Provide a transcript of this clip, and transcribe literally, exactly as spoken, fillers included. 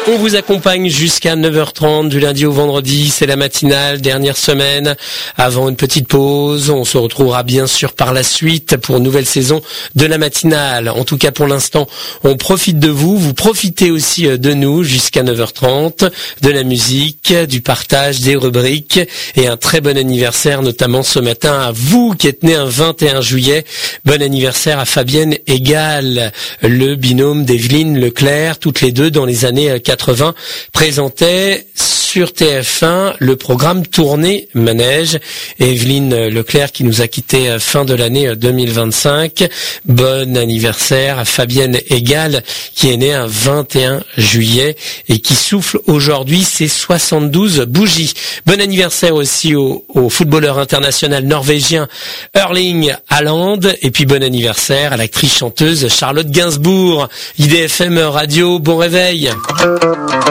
On vous accompagne jusqu'à neuf heures trente du lundi au vendredi, c'est la matinale, dernière semaine, avant une petite pause. On se retrouvera bien sûr par la suite pour une nouvelle saison de la matinale. En tout cas pour l'instant, on profite de vous, vous profitez aussi de nous jusqu'à neuf heures trente, de la musique, du partage, des rubriques et un très bon anniversaire notamment ce matin à vous qui êtes né un vingt et un juillet. Bon anniversaire à Fabienne et Gall, le binôme d'Evelyne Leclerc, toutes les deux dans les années quatre-vingts, présentait sur T F un le programme Tournée Manège. Evelyne Leclerc qui nous a quitté fin de l'année deux mille vingt-cinq. Bon anniversaire à Fabienne et Gall qui est née un vingt et un juillet et qui souffle aujourd'hui ses soixante-douze bougies. Bon anniversaire aussi au, au footballeur international norvégien Erling Haaland et puis bon anniversaire à l'actrice chanteuse Charlotte Gainsbourg. I D F M Radio, bon réveil.